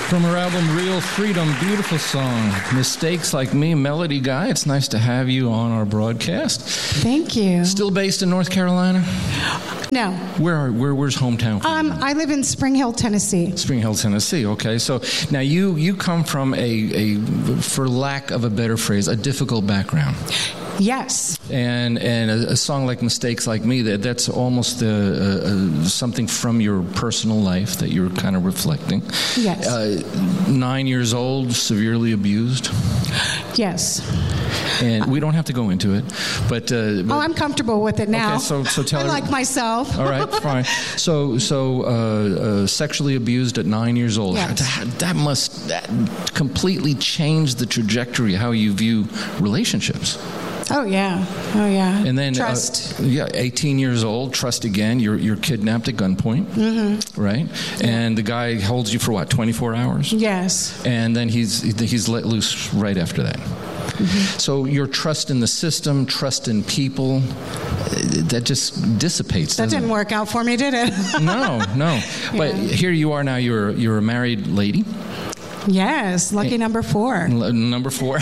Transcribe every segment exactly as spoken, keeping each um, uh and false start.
From her album Real Freedom, beautiful song, Mistakes Like Me, Melody Guy. It's nice to have you on our broadcast. Thank you. Still based in North Carolina? No. Where are where where's hometown for Um, you? I live in Spring Hill, Tennessee. Spring Hill, Tennessee. Okay, so now you you come from a, a for lack of a better phrase, a difficult background. Yes. And and a, a song like Mistakes Like Me, that that's almost a, a, a, something from your personal life that you're kind of reflecting. Yes. Uh, nine years old, severely abused. Yes. And we don't have to go into it, but, uh, but oh, I'm comfortable with it now. Okay, so so tell I her, like myself. All right, fine. So so uh, uh, sexually abused at nine years old. Yes. That, that must that completely change the trajectory of how you view relationships. Oh yeah, oh yeah. And then trust. Uh, yeah, eighteen years old. Trust again. You're you're kidnapped at gunpoint, mm-hmm. right? Yeah. And the guy holds you for what? twenty-four hours. Yes. And then he's he's let loose right after that. Mm-hmm. So your trust in the system, trust in people, that just dissipates. That didn't it? work out for me, did it? no, no. Yeah. But here you are now. You're you're a married lady. Yes, lucky and, number four. L- number four.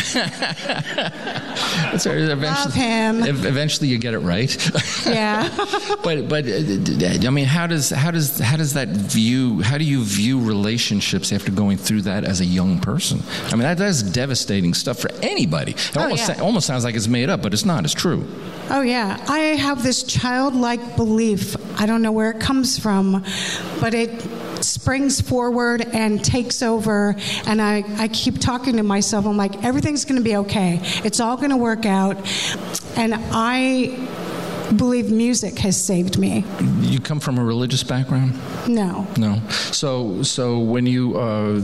eventually, Love him. Eventually, you get it right. Yeah. but but I mean, how does how does how does that view? How do you view relationships after going through that as a young person? I mean, that that's devastating stuff for anybody. It oh, almost yeah. almost sounds like it's made up, but it's not. It's true. Oh yeah, I have this childlike belief. I don't know where it comes from, but it springs forward and takes over, and I, I keep talking to myself. I'm like, everything's going to be okay. It's all going to work out. And I believe music has saved me. You come from a religious background? No. No. So so when you uh,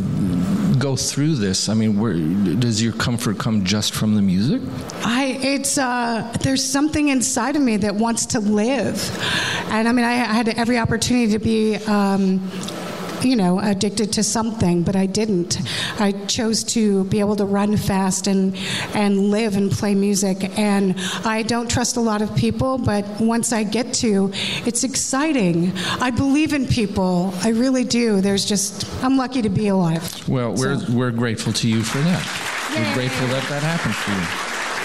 go through this, I mean, where does your comfort come just from the music? I it's uh, there's something inside of me that wants to live, and I mean, I had every opportunity to be. Um, you know, addicted to something, but I didn't. I chose to be able to run fast and and live and play music. And I don't trust a lot of people, but once I get to, it's exciting. I believe in people. I really do. There's just, I'm lucky to be alive. Well, we're so. we're grateful to you for that. Yay. We're grateful that that happened for you.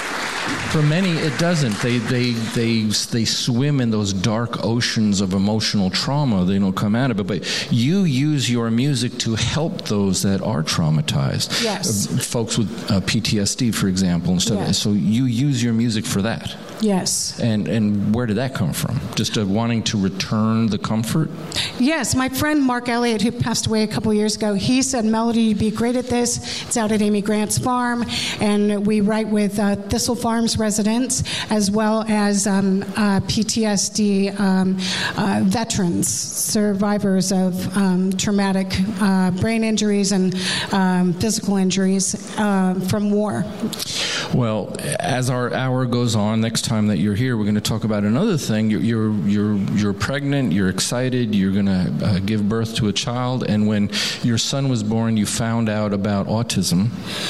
For many, it doesn't. They they they they swim in those dark oceans of emotional trauma. They don't come out of it. But you use your music to help those that are traumatized. Yes. Uh, folks with uh, P T S D, for example, and stuff. Yes. So you use your music for that. Yes. And and where did that come from? Just uh, wanting to return the comfort? Yes. My friend Mark Elliott, who passed away a couple years ago, he said, Melody, you'd be great at this. It's out at Amy Grant's farm. And we write with uh, Thistle Farms residents as well as um, uh, P T S D um, uh, veterans, survivors of um, traumatic uh, brain injuries and um, physical injuries uh, from war. Well, as our hour goes on, next time that you're here, we're going to talk about another thing. You're you're you're, you're pregnant. You're excited. You're going to uh, give birth to a child, and when your son was born, you found out about autism.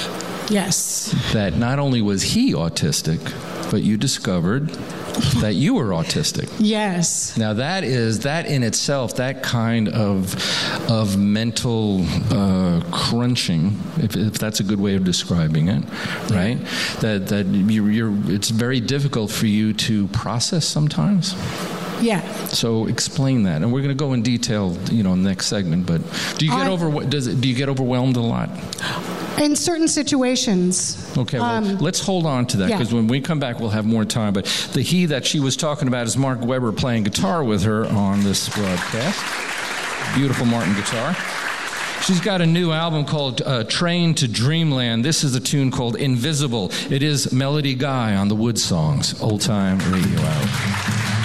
Yes. That not only was he autistic, but you discovered that you were autistic. Yes. Now that is that in itself, that kind of of mental uh, crunching, if, if that's a good way of describing it, right? Yeah. That that you, you're, it's very difficult for you to process sometimes. Yeah. So explain that, and we're going to go in detail, you know, in the next segment. But do you get I, over? Does it, do you get overwhelmed a lot? In certain situations. Okay, well, um, let's hold on to that, because yeah. when we come back, we'll have more time. But the he that she was talking about is Mark Weber playing guitar with her on this broadcast. Beautiful Martin guitar. She's got a new album called uh, Train to Dreamland. This is a tune called Invisible. It is Melody Guy on the Wood Songs, Old Time Radio Hour.